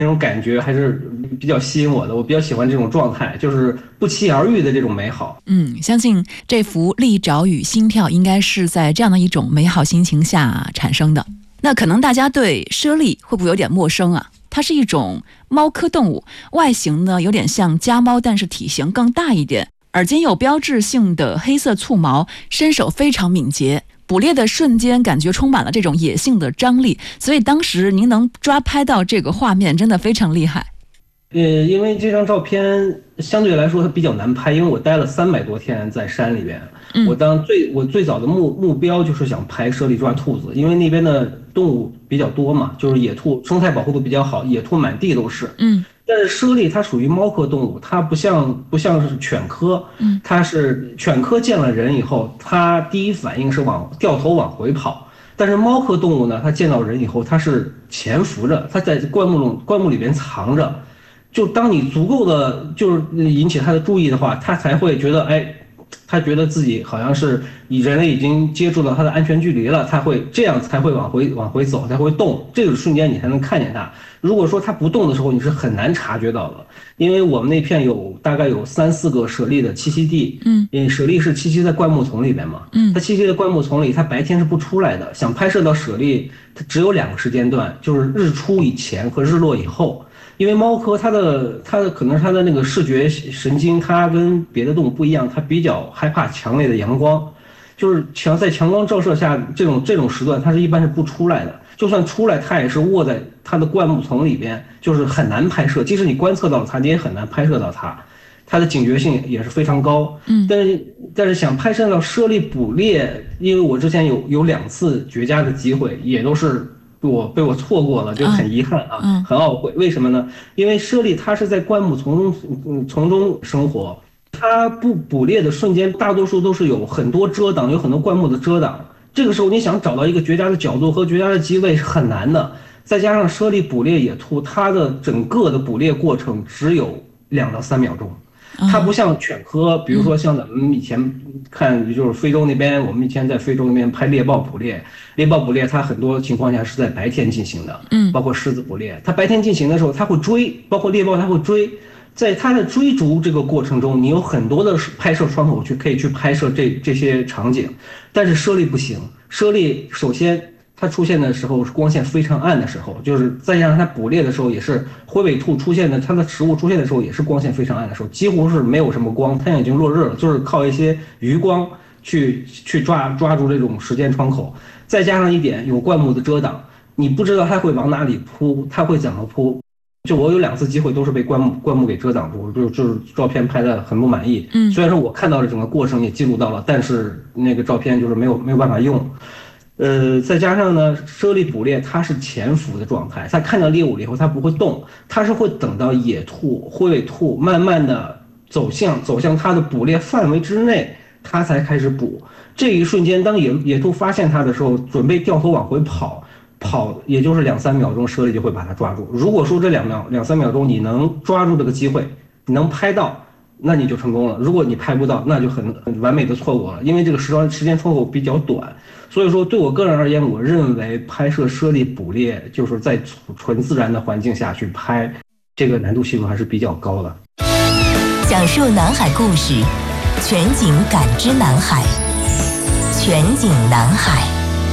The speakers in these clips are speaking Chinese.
那种感觉还是比较吸引我的，我比较喜欢这种状态，就是不期而遇的这种美好。 相信这幅利爪与心跳应该是在这样的一种美好心情下产生的。那可能大家对猞猁会不会有点陌生啊？它是一种猫科动物，外形呢有点像家猫，但是体型更大一点，耳尖有标志性的黑色簇毛，身手非常敏捷。捕猎的瞬间感觉充满了这种野性的张力，所以当时您能抓拍到这个画面真的非常厉害。 因为这张照片相对来说它比较难拍，因为我待了300多天在山里边。我最早的目标就是想拍猞猁抓兔子，因为那边的动物比较多嘛，就是野兔生态保护的比较好，野兔满地都是。但是猞猁它属于猫科动物，它不像是犬科，它是犬科见了人以后，它第一反应是掉头往回跑。但是猫科动物呢，它见到人以后，它是潜伏着，它在灌木里边藏着。就当你足够的就是引起它的注意的话，它才会觉得，他觉得自己好像是人类已经接触到它的安全距离了，这样才会往回走，才会动。这个瞬间你才能看见它。如果说它不动的时候，你是很难察觉到的。因为我们那片大概有3-4个猞猁的栖息地，猞猁是栖息在灌木丛里边嘛，它栖息在灌木丛里，它白天是不出来的。想拍摄到猞猁，它只有2个时间段，就是日出以前和日落以后。因为猫科它的可能它的那个视觉神经，它跟别的动物不一样，它比较害怕强烈的阳光，就是在强光照射下这种时段，它是一般是不出来的。就算出来，它也是卧在它的灌木丛里边，就是很难拍摄。即使你观测到了它，你也很难拍摄到它。它的警觉性也是非常高。但是想拍摄到猞猁捕猎，因为我之前有2次绝佳的机会，也都是被我错过了，就很遗憾啊，很懊悔。为什么呢？因为猞猁它是在灌木丛中生活，它不捕猎的瞬间，大多数都是有很多遮挡，有很多灌木的遮挡。这个时候你想找到一个绝佳的角度和绝佳的机位是很难的。再加上猞猁捕猎野兔，它的整个的捕猎过程只有2到3秒钟。它不像犬科，比如说像咱们以前看，就是非洲那边，我们以前在非洲那边拍猎豹捕猎，它很多情况下是在白天进行的，包括狮子捕猎，它白天进行的时候，它会追，包括猎豹它会追，在它的追逐这个过程中，你有很多的拍摄窗口可以去拍摄这些场景，但是猞猁不行，猞猁首先它出现的时候是光线非常暗的时候，就是再加上它捕猎的时候也是灰尾兔出现的，它的食物出现的时候也是光线非常暗的时候，几乎是没有什么光，太阳已经落日了，就是靠一些余光去抓住这种时间窗口。再加上一点有灌木的遮挡，你不知道它会往哪里扑，它会怎么扑。就我有2次机会都是被灌木给遮挡住，就是照片拍的很不满意。虽然说我看到了整个过程也记录到了，但是那个照片就是没有办法用。再加上呢，猞猁捕猎它是潜伏的状态，它看到猎物了以后它不会动，它是会等到野兔、灰尾兔慢慢的走向它的捕猎范围之内，它才开始捕。这一瞬间，当野兔发现它的时候，准备掉头往回跑，也就是2-3秒钟，猞猁就会把它抓住。如果说这2-3秒钟你能抓住这个机会，你能拍到，那你就成功了。如果你拍不到，那就很完美的错过了，因为这个时间窗口比较短。所以说对我个人而言，我认为拍摄猞猁捕猎就是在纯自然的环境下去拍，这个难度系数还是比较高的。 讲述南海故事，全景感知南海，全景南海，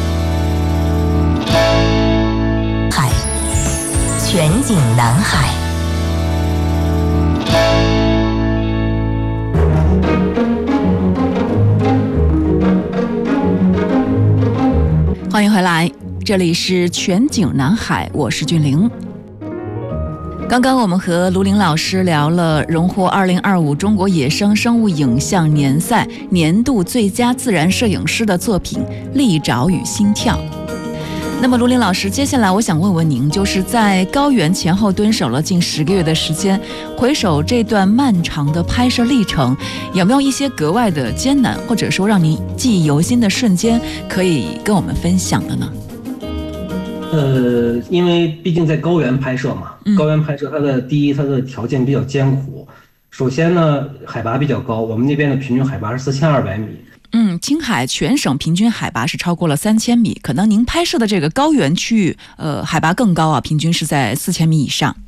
全景南海。 欢迎回来，这里是全景南海，我是俊玲。刚刚我们和卢林老师聊了荣获2025中国野生生物影像年赛年度最佳自然摄影师的作品《利爪与心跳》。那么卢林老师，接下来我想问问您，就是在高原前后蹲守了近10个月的时间，回首这段漫长的拍摄历程，有没有一些格外的艰难，或者说让您记忆犹新的瞬间可以跟我们分享的呢？ 因为毕竟在高原拍摄嘛，高原拍摄它的条件比较艰苦。首先呢，海拔比较高，我们那边的平均海拔是4200米。 青海全省平均海拔是超过了3000米，可能您拍摄的这个高原区域，海拔更高啊，平均是在4000米以上。